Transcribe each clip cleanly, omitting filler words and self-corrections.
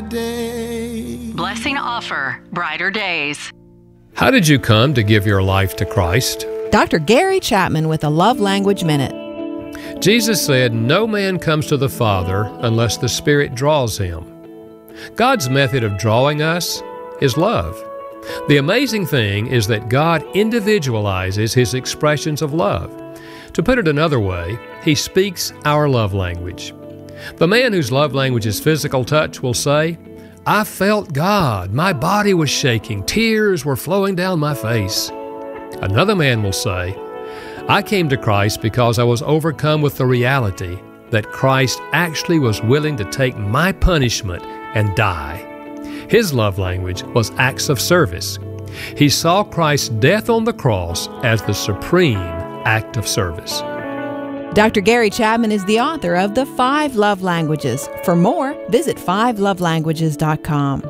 day. Blessing offer, brighter days. How did you come to give your life to Christ? Dr. Gary Chapman with a Love Language Minute. Jesus said, "No man comes to the Father unless the Spirit draws him." God's method of drawing us is love. The amazing thing is that God individualizes His expressions of love. To put it another way, He speaks our love language. The man whose love language is physical touch will say, "I felt God. My body was shaking. Tears were flowing down my face." Another man will say, "I came to Christ because I was overcome with the reality that Christ actually was willing to take my punishment and die." His love language was acts of service. He saw Christ's death on the cross as the supreme act of service. Dr. Gary Chapman is the author of The 5 Love Languages. For more, visit 5lovelanguages.com.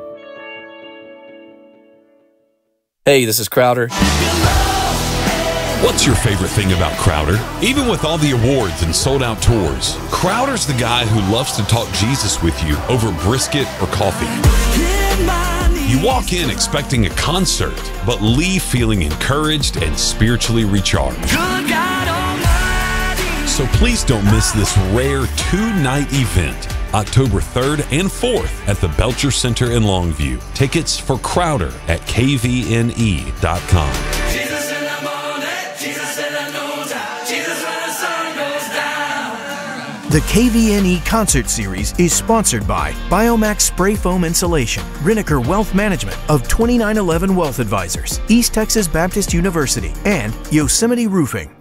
Hey, this is Crowder. What's your favorite thing about Crowder? Even with all the awards and sold-out tours, Crowder's the guy who loves to talk Jesus with you over brisket or coffee. You walk in expecting a concert, but leave feeling encouraged and spiritually recharged. So please don't miss this rare 2-night event, October 3rd and 4th at the Belcher Center in Longview. Tickets for Crowder at kvne.com. The KVNE Concert Series is sponsored by Biomax Spray Foam Insulation, Riniker Wealth Management of 2911 Wealth Advisors, East Texas Baptist University, and Yosemite Roofing.